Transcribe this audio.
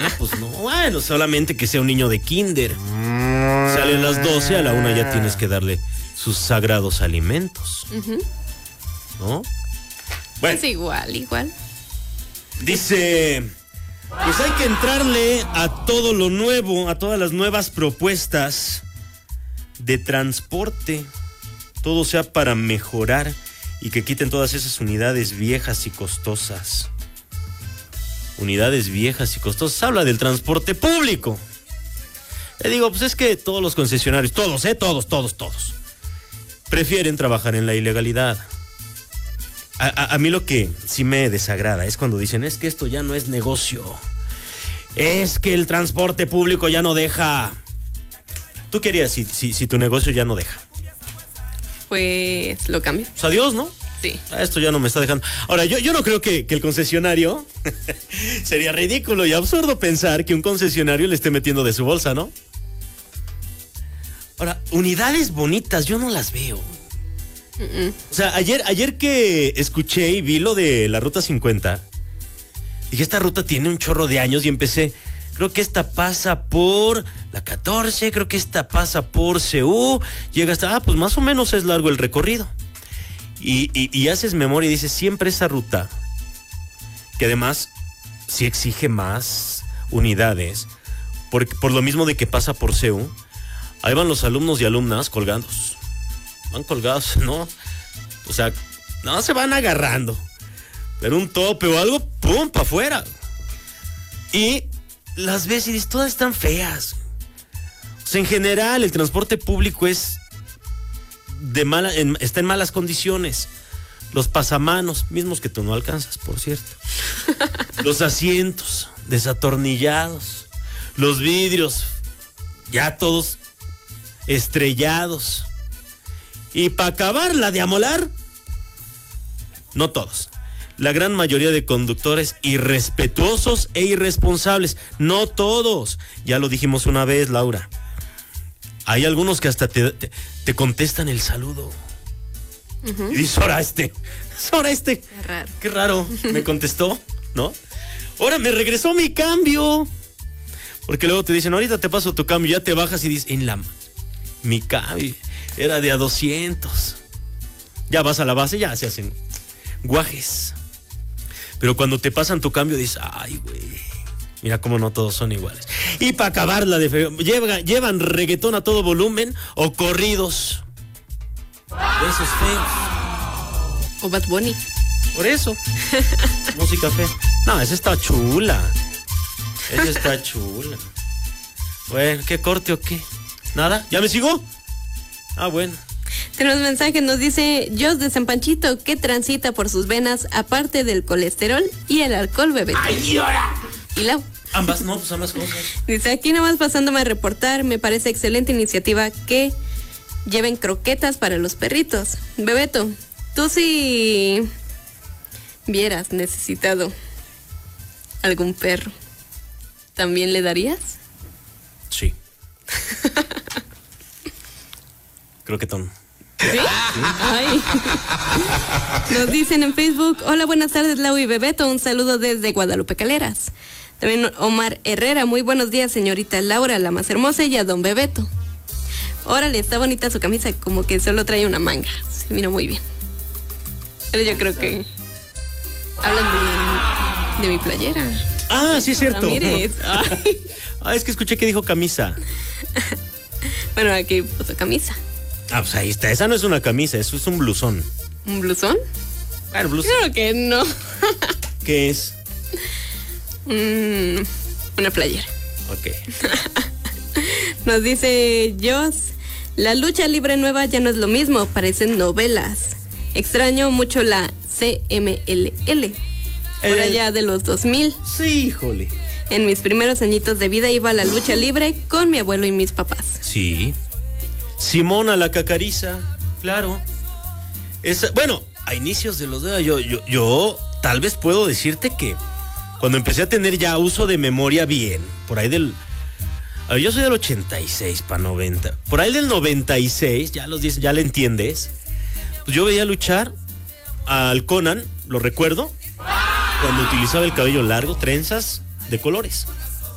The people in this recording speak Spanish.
pues no, bueno, solamente que sea un niño de kinder. Sale a las 12, a la 1 ya tienes que darle sus sagrados alimentos. ¿No? Bueno. Es igual. Dice, pues hay que entrarle a todo lo nuevo, a todas las nuevas propuestas de transporte. Todo sea para mejorar y que quiten todas esas unidades viejas y costosas. Unidades viejas y costosas. Habla del transporte público. Le digo, pues es que todos los concesionarios, todos, prefieren trabajar en la ilegalidad. A mí lo que sí me desagrada es cuando dicen, es que esto ya no es negocio. Es que el transporte público ya no deja. ¿Tú qué harías si tu negocio ya no deja? Pues lo cambio. Pues adiós, ¿no? Sí. Esto ya no me está dejando. Ahora, yo no creo que el concesionario sería ridículo y absurdo pensar que un concesionario le esté metiendo de su bolsa, ¿no? Ahora, unidades bonitas, yo no las veo. O sea, ayer que escuché y vi lo de la Ruta 50, dije, esta ruta tiene un chorro de años y empecé, creo que esta pasa por la 14, creo que esta pasa por CU, llega hasta, pues más o menos es largo el recorrido. Y haces memoria y dices, siempre esa ruta, que además sí exige más unidades, por lo mismo de que pasa por CU, ahí van los alumnos y alumnas colgados. Van colgados, ¿no? O sea, no se van agarrando. Pero un tope o algo, ¡pum!, para afuera. Y las ves y dices, todas están feas. O sea, en general, el transporte público está en malas condiciones. Los pasamanos, mismos que tú no alcanzas, por cierto. Los asientos desatornillados. Los vidrios, ya todos estrellados. Y para acabarla de amolar, no todos, la gran mayoría de conductores irrespetuosos e irresponsables, no todos, ya lo dijimos una vez, Laura. Hay algunos que hasta te contestan el saludo. Y dices, ahora este. Qué raro, me contestó, ¿no? Ahora me regresó mi cambio. Porque luego te dicen, ahorita te paso tu cambio, ya te bajas y dices, mi cambio era de a 200. Ya vas a la base, ya se hacen guajes. Pero cuando te pasan tu cambio dices, ay, güey, mira cómo no todos son iguales. Y para acabarla de feo, llevan reggaetón a todo volumen o corridos. Esos feos. O Bad Bunny. Por eso. Música fea. No, esa está chula. Bueno, ¿qué corte o qué? ¿Nada? ¿Ya me sigo? Ah, bueno. Tenemos mensaje, nos dice Jos de San Panchito, que transita por sus venas, aparte del colesterol y el alcohol, bebé. ¡Ay, ahora! Y Lau. Ambas cosas. Dice, aquí nomás pasándome a reportar, me parece excelente iniciativa que lleven croquetas para los perritos. Bebeto, tú si vieras necesitado algún perro, ¿también le darías? Sí. Croquetón. ¿Sí? Ay. Nos dicen en Facebook, hola, buenas tardes, Lau y Bebeto, un saludo desde Guadalupe Caleras. También Omar Herrera, muy buenos días, señorita Laura, la más hermosa, y a don Bebeto. Órale, está bonita su camisa, como que solo trae una manga, se mira muy bien. Pero yo creo que hablan de mi playera. Ah, sí es cierto. Ramírez. Es que escuché que dijo camisa. Bueno, aquí puso camisa. Ah, pues ahí está. Esa no es una camisa, eso es un blusón. ¿Un blusón? Ah, el blusón. Claro que no. ¿Qué es? Una playera. Ok. Nos dice Jos, la lucha libre nueva ya no es lo mismo, parecen novelas. Extraño mucho la CMLL. Por allá de los 2000. Sí, híjole. En mis primeros añitos de vida iba a la lucha libre con mi abuelo y mis papás. Sí. Simona la Cacariza, claro. Bueno, a inicios de los dedos, yo tal vez puedo decirte que cuando empecé a tener ya uso de memoria bien, por ahí del... A ver, yo soy del 86 para 90. Por ahí del 96, ya le entiendes. Pues yo veía luchar al Conan, lo recuerdo, cuando utilizaba el cabello largo, trenzas de colores.